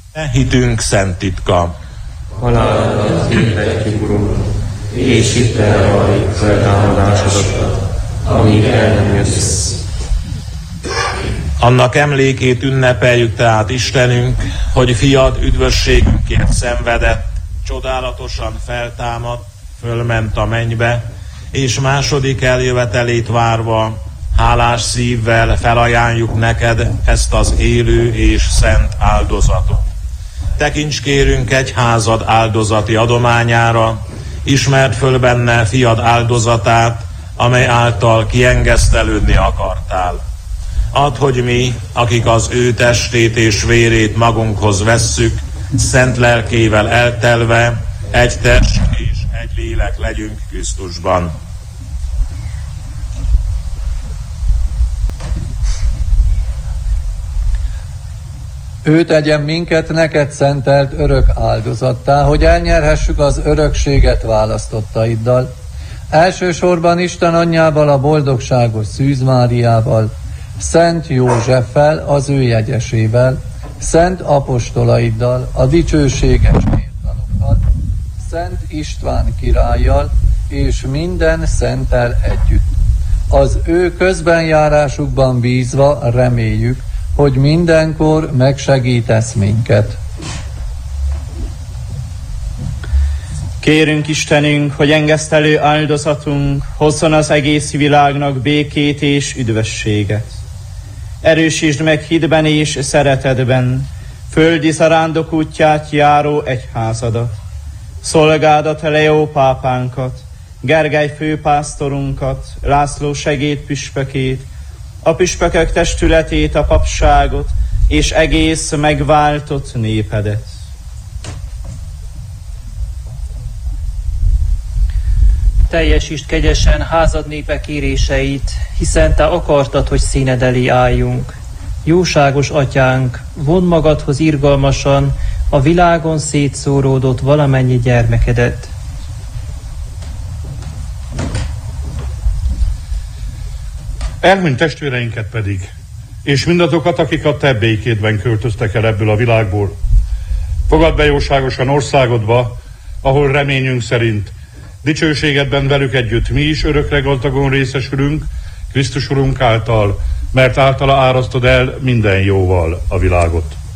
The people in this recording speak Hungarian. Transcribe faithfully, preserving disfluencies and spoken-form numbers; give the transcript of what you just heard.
E hitünk szent titka. Halálodat hirdetjük, Urunk, és hittel valljuk feltámadásodat, amíg el nem jössz. Annak emlékét ünnepeljük tehát, Istenünk, hogy fiad üdvösségünkért szenvedett, csodálatosan feltámadt, fölment a mennybe, és második eljövetelét várva hálás szívvel felajánljuk neked ezt az élő és szent áldozatot. Tekints kérünk egyházad áldozati adományára, ismerd föl benne fiad áldozatát, amely által kiengesztelődni akartál. Add, hogy mi, akik az ő testét és vérét magunkhoz vesszük, szent lelkével eltelve, egy test és egy lélek legyünk Krisztusban. Ő tegyen minket neked szentelt örök áldozattá, hogy elnyerhessük az örökséget választottaiddal. Elsősorban Isten anyjával, a boldogságos Szűz Máriával, Szent Józseffel, az ő jegyesével, szent apostolaiddal, a dicsőséges méltanokkal, Szent István királlyal és minden szenttel együtt. Az ő közbenjárásukban bízva reméljük, hogy mindenkor megsegítesz minket. Kérünk Istenünk, hogy engesztelő áldozatunk hozzon az egész világnak békét és üdvösséget. Erősítsd meg hitben és szeretetben földi zarándok útját járó egyházadat, szolgádat Leó pápánkat, Gergely főpásztorunkat, László segédpüspökét, a püspökök testületét, a papságot és egész megváltott népedet. Teljesítsd kegyesen házad népe kéréseit, hiszen te akartad, hogy színed elé álljunk. Jóságos atyánk, vondd magadhoz irgalmasan a világon szétszóródott valamennyi gyermekedet. Elhunyt testvéreinket pedig, és mindazokat, akik a te békédben költöztek el ebből a világból. Fogadd be jóságosan országodba, ahol reményünk szerint dicsőségedben velük együtt mi is örökre gazdagon részesülünk, Krisztus Urunk által, mert általa árasztod el minden jóval a világot.